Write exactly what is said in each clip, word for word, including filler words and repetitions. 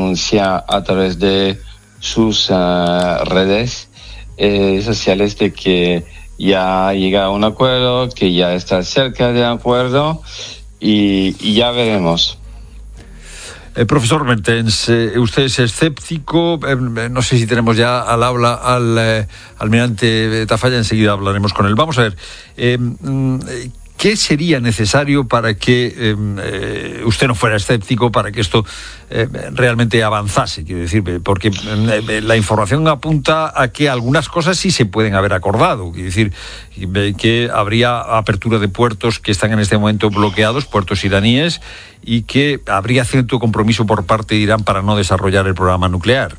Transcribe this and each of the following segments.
anuncia a través de sus uh, redes eh, sociales de que ya llega a un acuerdo, que ya está cerca de acuerdo y, y ya veremos. Eh, profesor Mertens, eh, usted es escéptico, eh, no sé si tenemos ya al habla al eh, almirante Tafalla, enseguida hablaremos con él. Vamos a ver, eh, ¿qué sería necesario para que eh, usted no fuera escéptico, para que esto eh, realmente avanzase? Quiero decir, porque eh, la información apunta a que algunas cosas sí se pueden haber acordado, quiero decir, que habría apertura de puertos que están en este momento bloqueados, puertos iraníes, y que habría cierto compromiso por parte de Irán para no desarrollar el programa nuclear.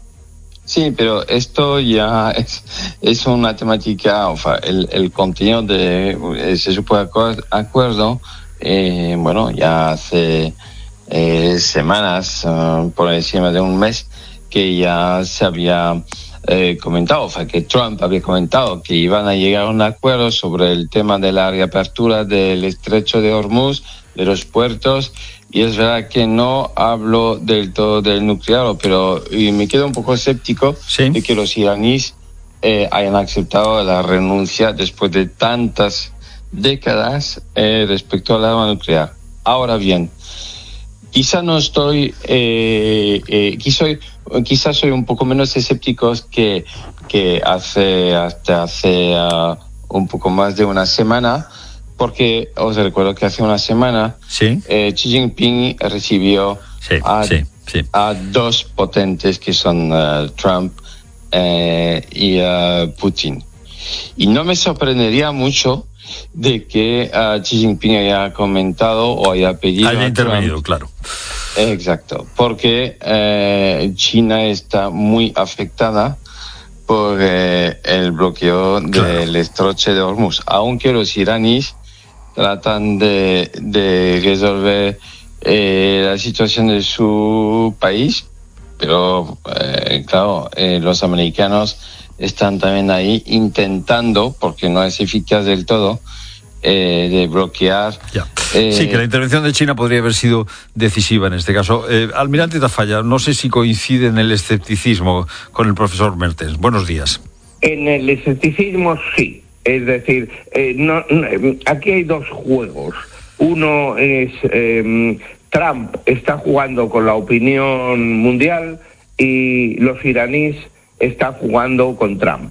Sí, pero esto ya es, es una temática, o sea, el, el contenido de ese supuesto acuerdo, eh, bueno, ya hace eh, semanas, uh, por encima de un mes, que ya se había eh, comentado, o sea, que Trump había comentado que iban a llegar a un acuerdo sobre el tema de la reapertura del estrecho de Hormuz, de los puertos, y es verdad que no hablo del todo del nuclear, pero y me quedo un poco escéptico ¿Sí? de que los iraníes eh, hayan aceptado la renuncia después de tantas décadas eh, respecto al arma nuclear. Ahora bien, quizá no estoy, eh, eh, quizá, quizá soy un poco menos escéptico que, que hace, hasta hace uh, un poco más de una semana, porque os recuerdo que hace una semana ¿Sí? eh, Xi Jinping recibió sí, a, sí, sí. a dos potentes que son uh, Trump eh, y uh, Putin. Y no me sorprendería mucho de que uh, Xi Jinping haya comentado o haya pedido haya a intervenido, Trump, claro. Exacto, porque eh, China está muy afectada por eh, el bloqueo Claro. del estrecho de Hormuz, aunque los iraníes tratan de, de resolver eh, la situación de su país, pero eh, claro, eh, los americanos están también ahí intentando, porque no es eficaz del todo, eh, de bloquear. Ya. Eh, sí, que la intervención de China podría haber sido decisiva en este caso. Eh, almirante Tafalla, no sé si coincide en el escepticismo con el profesor Mertens. Buenos días. En el escepticismo sí. Es decir, eh, no, no, aquí hay dos juegos. Uno es eh, Trump está jugando con la opinión mundial y los iraníes están jugando con Trump.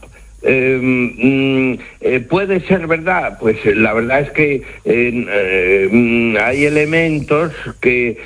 Eh, eh, ¿Puede ser verdad? Pues la verdad es que eh, eh, hay elementos que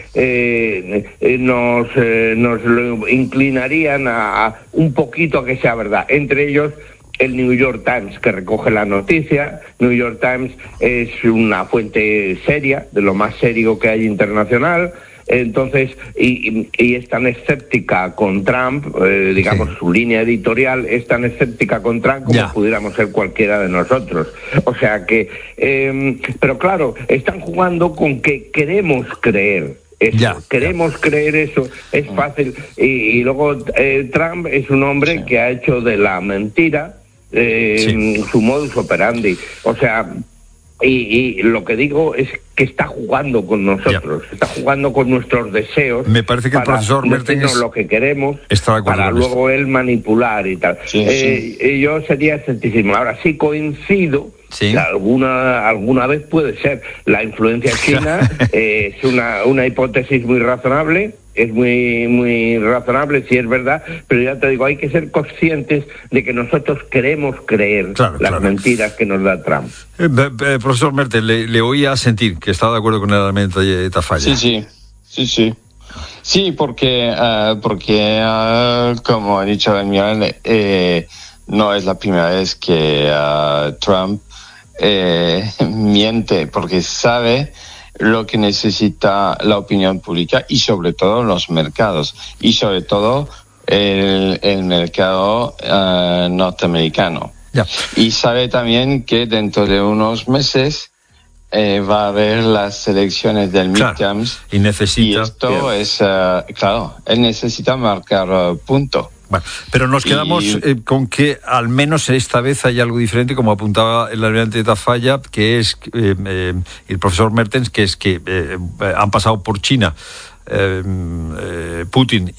eh, eh, nos, eh, nos lo inclinarían a, a un poquito a que sea verdad. Entre ellos, el New York Times, que recoge la noticia. New York Times es una fuente seria, de lo más serio que hay internacional. Entonces, y, y es tan escéptica con Trump, eh, digamos, sí. Su línea editorial es tan escéptica con Trump como ya. Pudiéramos ser cualquiera de nosotros. O sea que, eh, pero claro, están jugando con que queremos creer. Eso. Ya, queremos ya. creer eso, es fácil. Y, y luego eh, Trump es un hombre sí. que ha hecho de la mentira eh, sí. su modus operandi. O sea, y, y lo que digo es que está jugando con nosotros, ya. está jugando con nuestros deseos. Me parece que el profesor Mertens lo que queremos para luego esto. él manipular y tal. Sí, eh, sí. Yo sería escepticismo. Ahora sí coincido. Sí. Alguna alguna vez puede ser. La influencia china eh, es una, una hipótesis muy razonable, es muy muy razonable si es verdad, pero ya te digo, hay que ser conscientes de que nosotros queremos creer claro, las claro. mentiras que nos da Trump. Eh, eh, profesor Mertens, le, le oía sentir que estaba de acuerdo con el almirante Tafalla. Sí, sí, sí, sí. Sí, porque, uh, porque uh, como ha dicho el almirante, eh, no es la primera vez que uh, Trump Eh, miente, porque sabe lo que necesita la opinión pública y sobre todo los mercados y sobre todo el, el mercado uh, norteamericano. Ya. Y sabe también que dentro de unos meses eh, va a haber las elecciones del claro. midterms y necesita y esto bien. es uh, claro, él necesita marcar uh, punto. Bueno, pero nos quedamos y... eh, con que al menos esta vez hay algo diferente, como apuntaba el almirante Tafalla, que es eh, eh, el profesor Mertens, que es que eh, han pasado por China eh, eh, Putin